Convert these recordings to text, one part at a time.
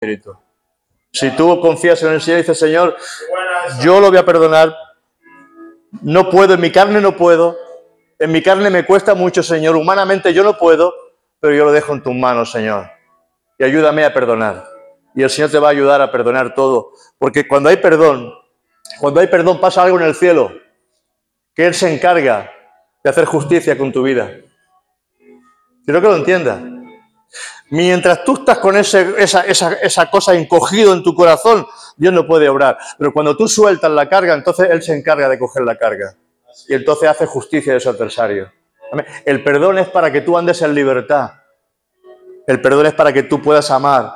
Espíritu. Si tú confías en el Señor y dices, Señor, yo lo voy a perdonar, no puedo, en mi carne no puedo, en mi carne me cuesta mucho, Señor, humanamente yo no puedo, pero yo lo dejo en tus manos, Señor, y ayúdame a perdonar. Y el Señor te va a ayudar a perdonar todo, porque cuando hay perdón pasa algo en el cielo, que Él se encarga de hacer justicia con tu vida. Quiero que lo entiendas. Mientras tú estás con esa cosa encogido en tu corazón, Dios no puede obrar. Pero cuando tú sueltas la carga, entonces Él se encarga de coger la carga. Y entonces hace justicia de su adversario. El perdón es para que tú andes en libertad. El perdón es para que tú puedas amar.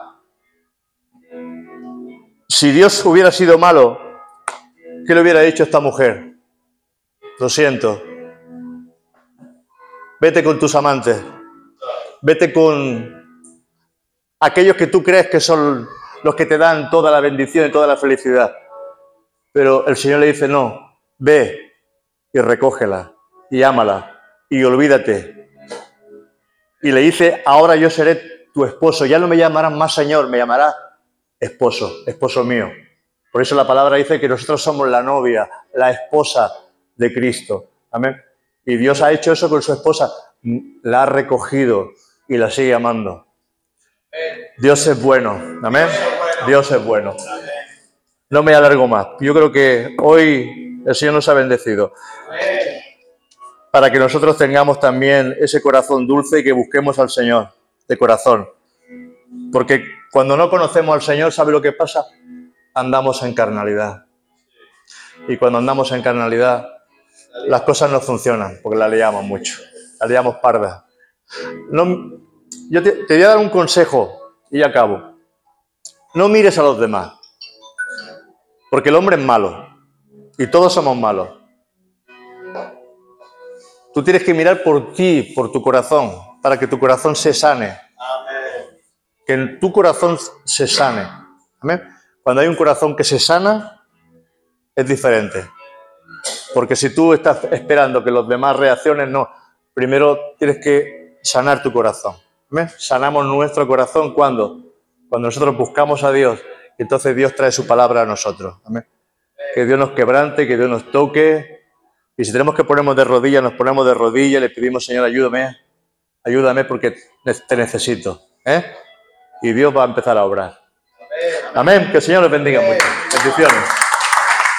Si Dios hubiera sido malo, ¿qué le hubiera dicho a esta mujer? Lo siento. Vete con tus amantes. Vete con aquellos que tú crees que son los que te dan toda la bendición y toda la felicidad. Pero el Señor le dice, no, ve y recógela y ámala y olvídate. Y le dice, ahora yo seré tu esposo. Ya no me llamarás más Señor, me llamarás esposo, esposo mío. Por eso la palabra dice que nosotros somos la novia, la esposa de Cristo. Amén. Y Dios ha hecho eso con su esposa. La ha recogido y la sigue amando. Dios es bueno. Amén. Dios es bueno. No me alargo más. Yo creo que hoy el Señor nos ha bendecido. Para que nosotros tengamos también ese corazón dulce y que busquemos al Señor de corazón. Porque cuando no conocemos al Señor, ¿sabe lo que pasa? Andamos en carnalidad. Y cuando andamos en carnalidad, las cosas no funcionan, porque las liamos mucho. Las liamos pardas. No, yo te voy a dar un consejo y ya acabo. No mires a los demás. Porque el hombre es malo. Y todos somos malos. Tú tienes que mirar por ti, por tu corazón, para que tu corazón se sane. Amén. Que en tu corazón se sane. Amén. Cuando hay un corazón que se sana, es diferente. Porque si tú estás esperando que los demás reaccionen, no. Primero tienes que sanar tu corazón. ¿Amén? Sanamos nuestro corazón cuando nosotros buscamos a Dios, y entonces Dios trae su palabra a nosotros. Amén. Que Dios nos quebrante, que Dios nos toque. Y si tenemos que ponernos de rodillas, nos ponemos de rodillas y le pedimos, Señor, ayúdame porque te necesito. Y Dios va a empezar a obrar. Amén. Que el Señor les bendiga mucho. Bendiciones.